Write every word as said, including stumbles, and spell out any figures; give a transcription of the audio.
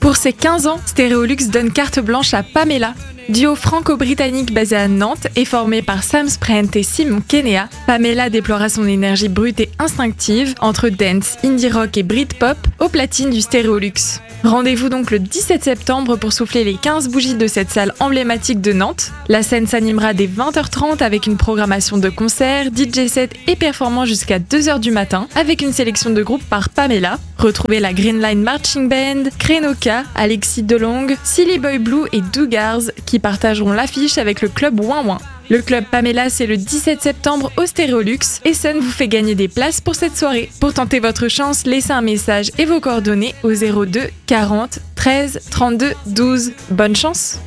Pour ses quinze ans, Stéréolux donne carte blanche à Pamela. Duo franco-britannique basé à Nantes et formé par Sam Sprent et Simon Kenea, Pamela déploiera son énergie brute et instinctive entre dance, indie rock et Britpop aux platines du Stéréolux. Rendez-vous donc le dix-sept septembre pour souffler les quinze bougies de cette salle emblématique de Nantes. La scène s'animera dès vingt heures trente avec une programmation de concerts, D J sets et performants jusqu'à deux heures du matin avec une sélection de groupes par Pamela. Retrouvez la Green Line Marching Band, Krenoka, Alexis Delong, Silly Boy Blue et Dougars qui partageront l'affiche avec le club Ouin Ouin. Le club Pamela, c'est le dix-sept septembre au Stéréolux et Sun vous fait gagner des places pour cette soirée. Pour tenter votre chance, laissez un message et vos coordonnées au zéro deux quarante treize trente-deux douze. Bonne chance!